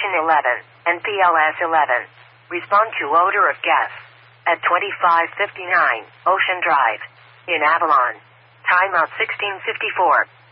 Station 11, and PLS 11. Respond to odor of gas. At 2559, Ocean Drive. In Avalon. Timeout 1654.